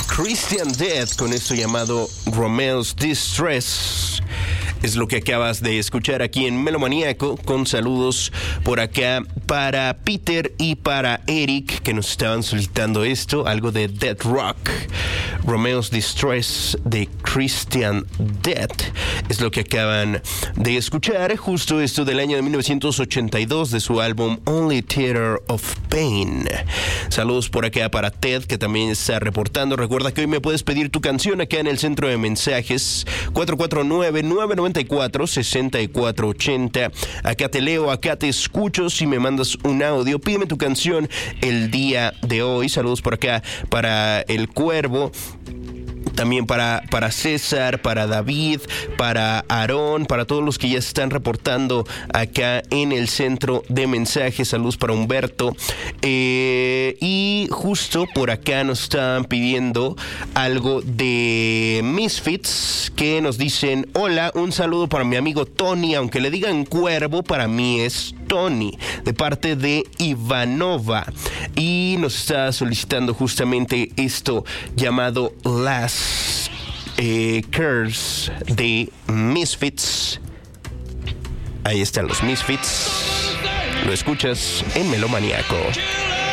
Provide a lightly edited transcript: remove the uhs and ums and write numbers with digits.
Christian Death con esto llamado Romeo's Distress. Es lo que acabas de escuchar aquí en Melomaníaco, con saludos por acá para Peter y para Eric, que nos estaban solicitando esto, algo de Dead Rock. Romeo's Distress de Christian Death es lo que acaban de escuchar, justo esto del año de 1982 de su álbum Only Theater of Pain. Saludos por acá para Ted, que también está reportando. Recuerda que hoy me puedes pedir tu canción acá en el centro de mensajes 449-994-6480. Acá te leo, acá te escucho. Si me mandas un audio, pídeme tu canción el día de hoy. Saludos por acá para El Cuervo, también para César, para David, para Aarón, para todos los que ya están reportando acá en el centro de mensajes. Saludos para Humberto. Y justo por acá nos estaban pidiendo algo de Misfits, que nos dicen: hola, un saludo para mi amigo Tony, aunque le digan Cuervo, para mí es Tony, de parte de Ivanova. Y nos está solicitando justamente esto llamado Last Curse de Misfits. Ahí están los Misfits. Lo escuchas en Melomaníaco.